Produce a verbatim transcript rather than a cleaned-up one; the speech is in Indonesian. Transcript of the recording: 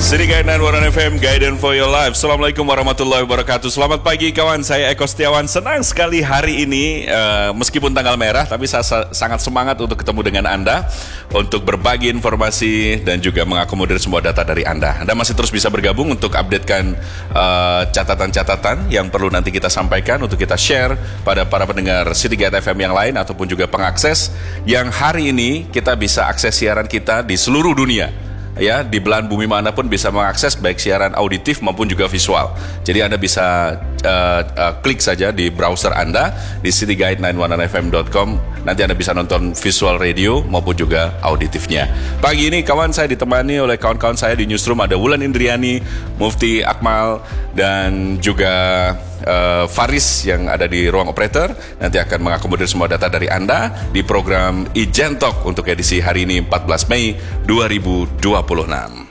City Guide sembilan puluh satu F M, Guidance for Your Life. Assalamualaikum warahmatullahi wabarakatuh. Selamat pagi kawan, saya Eko Setiawan. Senang sekali hari ini, uh, meskipun tanggal merah, tapi saya sa- sangat semangat untuk ketemu dengan Anda, untuk berbagi informasi dan juga mengakomodir semua data dari Anda. Anda masih terus bisa bergabung untuk updatekan uh, catatan-catatan yang perlu nanti kita sampaikan, untuk kita share pada para pendengar City Guide F M yang lain, ataupun juga pengakses yang hari ini kita bisa akses siaran kita di seluruh dunia. Ya, di belahan bumi manapun bisa mengakses baik siaran auditif maupun juga visual. Jadi Anda bisa uh, uh, klik saja di browser Anda di city guide sembilan satu satu f m dot com. Nanti Anda bisa nonton visual radio maupun juga auditifnya. Pagi ini kawan, saya ditemani oleh kawan-kawan saya di newsroom. Ada Wulan Indriani, Mufti Akmal, dan juga uh, Faris yang ada di ruang operator. Nanti akan mengakomodir semua data dari Anda di program Ijen Talk untuk edisi hari ini empat belas Mei dua ribu dua puluh enam.